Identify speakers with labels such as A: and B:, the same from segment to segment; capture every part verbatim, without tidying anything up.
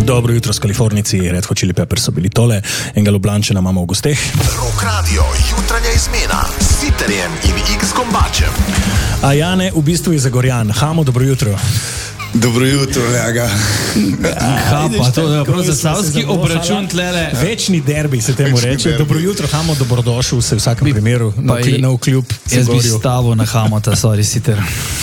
A: Dobro jutro s Kalifornici, Red Hot Chili Peppers so bili tole, enega Ljubljančana imamo v gosteh.
B: Rock Radio, jutranja izmena s Siterjem in X-Kombačem.
A: A Jane v bistvu je Zagorjan. Hamo, dobro jutro.
C: Dobro jutro, Lega.
D: Ha, pa to je prav zasavski obračun tlele.
A: Večni derbi se temu
C: Večni
A: reče.
C: derbi.
A: Dobro jutro, Hamo, dobrodošel se v vsakem
D: Bi-
A: primeru na,
D: pa
A: vkli-
D: i-
A: na vkljub
D: Jaz bi
A: Zagorju.
D: stavil na Hamota, sorry, Siter.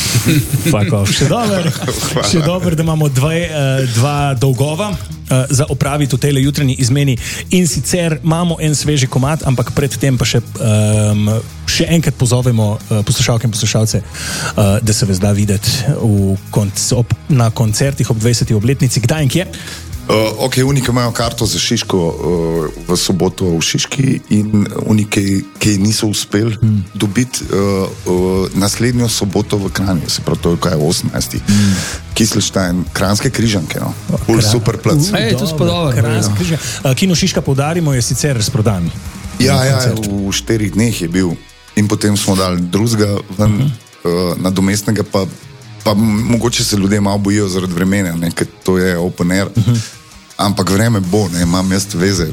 A: Fuck off. Še dober, še dober, da imamo dve, uh, dva dolgova uh, za opraviti v tej jutranji izmeni. In sicer imamo en sveži komad, ampak predtem pa še, um, še enkrat pozovemo uh, poslušalke in poslušalce, uh, da se vas da videti v konc, ob, na koncertih ob dvajseti obletnici. Kdaj in kje?
C: Uh, ok, unike imajo karto za Šiško uh, v soboto v Šiški in unike, ki niso uspeli hmm. dobiti uh, uh, naslednjo soboto v Kranju, se pravi, to je kaj osemnajsti. Hmm. Kiselštajn, Kranjske Križanke, no. Ful
A: Kra-
C: super plac.
A: Uh,
D: Ej, to spodobno.
A: Kranjske Križanke. Uh, Kino Šiška, poudarimo, je sicer razprodan.
C: Ja, ja, v štirih dneh je bil in potem smo dali drugega ven, uh-huh. uh, nadomestnega pa, pa mogoče se ljudje malo bojijo zaradi vremena, ne, ker to je open air, uh-huh. ampak vreme bo, ne, imam jaz veze.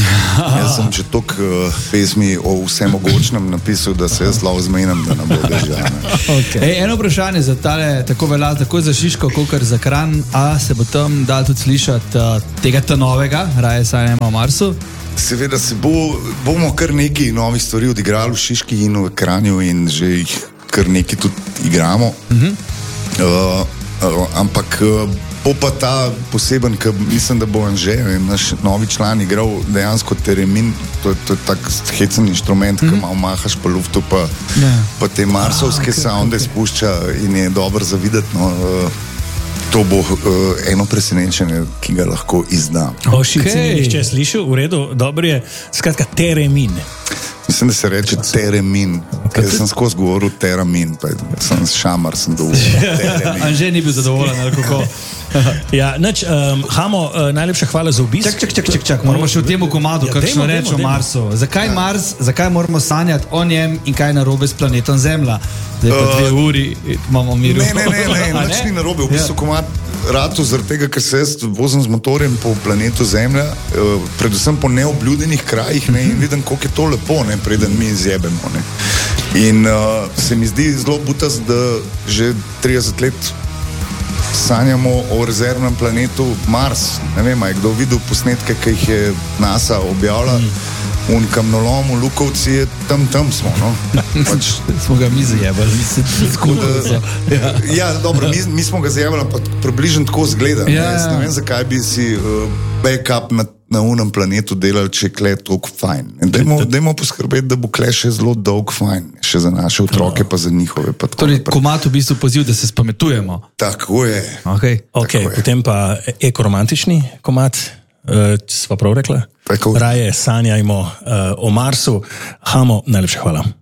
C: Jaz sem že toliko uh, pesmi o vsemogočnem napisal, da se jaz lahko zmenim, da ne bo držal.
A: Okay.
D: Ej, eno vprašanje za tale, tako velja, tako za Šiško, kot za Kranj, a se bo tam dal tudi slišati uh, tega ta novega, raje sanjamo o Marsu?
C: Seveda se bo, bomo kar nekaj novih stvari odigrali v Šiški in v Kranju in že jih kar nekaj tudi igramo. Uh-huh. Uh, uh, ampak uh, bo pa ta poseben, ki mislim, da bo Anže, naš novi član, igral dejansko teremin, to, to je tak hecen inštrument, uh-huh. ki malo mahaš po luftu, pa,
D: Ja.
C: pa te marsovske
A: Ah, okay,
C: sounde
A: okay.
C: spušča in je dobro za videti. No, uh, to bo uh, eno presenečenje, ki ga lahko izdam.
A: O, šici
D: Okej.
A: ni nihče slišal, v redu, dobro je. Skratka, teremin.
C: Mislim, da se reče teremin, ker sem skozi govoril teramin, pa sem šamar, sem dovolj.
D: Anže ni bil zadovoljen, ali kako?
A: Ja, nič, um, Hamo, uh, najlepša hvala za obisk.
D: Čak, čak, čak, čak, čak, moramo še v tem komadu,
A: Ja,
D: kakšno
A: dajmo,
D: reč
A: dajmo,
D: o
A: dajmo.
D: Marsu. Zakaj Mars, zakaj moramo sanjati o njem in kaj narobe s planetom Zemlja? Zdaj pa
C: Uh,
D: dve uri imamo miru.
C: Ne, ne, ne, ne,
D: A
C: nič ni narobe. V bistvu
D: Ja.
C: komad ratu zaradi tega, ker se jaz vozim z motorjem po planetu Zemlja, uh, predvsem po neobljudenih krajih, ne, in vidim, koliko je to lepo, ne, preden mi izjebemo. Ne. In uh, se mi zdi zelo butast, da že trideset let sanjamo o rezervnem planetu Mars. Ne vem, a je kdo videl posnetke, ki jih je NASA objavila, v kamnolomu Lukovci je tam, tam smo, no. Pač,
D: Smo ga mi zajebali, mislim, skudo.
C: ja. ja, dobro, mi, mi smo ga zajemali, pa približno tako zgleda.
D: Ja,
C: Ja, ne
D: ja.
C: vem, zakaj bi si uh, backup na, na unem planetu delali, če je kle toliko fajn. In Dajmo, dajmo poskrbeti, da bo kle še zelo dolg fajn, še za naše otroke, pa za njihove. Pa tako
D: Torej,
C: naprej.
D: komat v bistvu poziv, da se spametujemo.
C: Tako je.
D: Okay.
A: Ok,
C: Tako je.
A: potem pa ekoromantični komad, uh, sva prav rekla?
C: Tako.
A: Raje sanjajmo uh, o Marsu. Hamo, najlepša hvala.